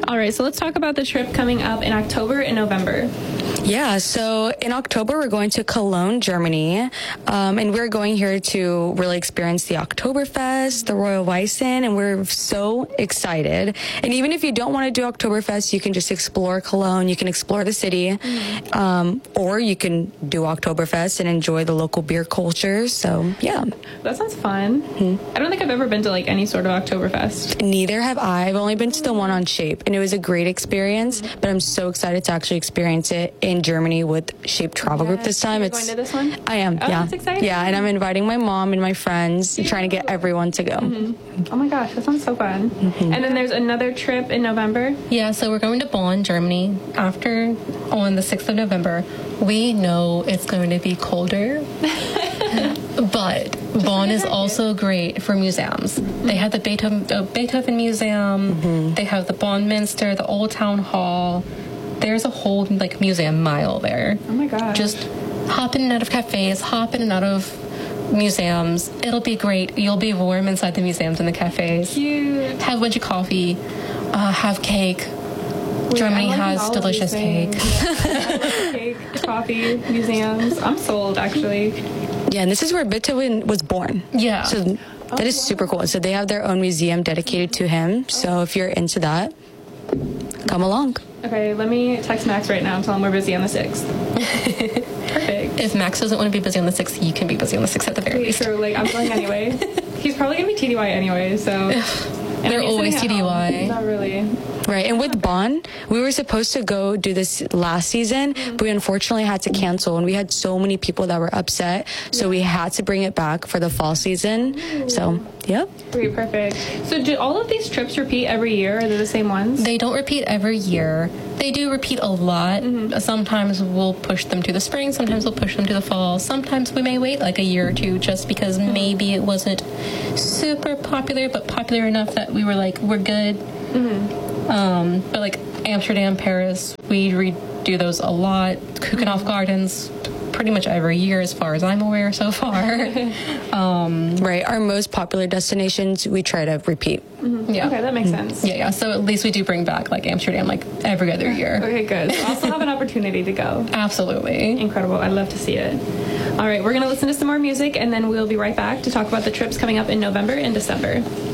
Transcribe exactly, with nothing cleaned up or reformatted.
All right, so let's talk about the trip coming up in October and November. Yeah, so in October, we're going to Cologne, Germany, um, and we're going here to really experience the Oktoberfest, the Royal Weissen, and we're so excited. And even if you don't want to do Oktoberfest, you can just explore Cologne, you can explore the city, mm-hmm. um, or you can do Oktoberfest and enjoy the local beer culture. So, yeah. That sounds fun. Mm-hmm. I don't think I've ever been to, like, any sort of Oktoberfest. Neither have I. I've only been to the one on Shape, and it was a great experience, mm-hmm. but I'm so excited to actually experience it in Germany with Shape Travel yes. Group this time. You're it's going to this one? I am. Oh, yeah. That's exciting. Yeah, and I'm inviting my mom and my friends, and trying to get everyone to go. Mm-hmm. Oh my gosh, that sounds so fun. Mm-hmm. And then there's another trip in November. Yeah, so we're going to Bonn, Germany. After on the sixth of November, we know it's going to be colder, but Bonn is also great for museums. Mm-hmm. They have the Beethoven, uh, Beethoven Museum. Mm-hmm. They have the Bonn Minster, the Old Town Hall. There's a whole, like, museum mile there. Oh, my God. Just hop in and out of cafes, hop in and out of museums. It'll be great. You'll be warm inside the museums and the cafes. Cute. Have a bunch of coffee. Uh, have cake. Wait, Germany has delicious cake. Yeah. Cake, coffee, museums. I'm sold, actually. Yeah, and this is where Beethoven was born. Yeah. So that oh, is wow. super cool. So they have their own museum dedicated to him. So if you're into that, come along. Okay, let me text Max right now and tell him we're busy on the sixth. Perfect. If Max doesn't want to be busy on the sixth, you can be busy on the sixth at the very Wait, least. True, like, I'm going anyway. He's probably going to be T D Y anyway, so... They're always T D Y. Not really. Right, and with Bonn, we were supposed to go do this last season, mm-hmm. but we unfortunately had to cancel, and we had so many people that were upset, so yeah. we had to bring it back for the fall season. Ooh. So, yep. Great, perfect. So do all of these trips repeat every year? Are they the same ones? They don't repeat every year. They do repeat a lot. Mm-hmm. Sometimes we'll push them to the spring, sometimes we'll push them to the fall. Sometimes we may wait like a year or two just because mm-hmm. maybe it wasn't super popular, but popular enough that we were like, we're good. Mm-hmm. Um, but like Amsterdam, Paris, we redo those a lot. Keukenhof Gardens, pretty much every year as far as I'm aware so far. um, right, our most popular destinations we try to repeat. Mm-hmm. Yeah. Okay, that makes mm-hmm. sense. Yeah, yeah. So at least we do bring back like Amsterdam like every other year. Okay, good. So I'll still have an opportunity to go. Absolutely. Incredible. I'd love to see it. All right, we're going to listen to some more music, and then we'll be right back to talk about the trips coming up in November and December.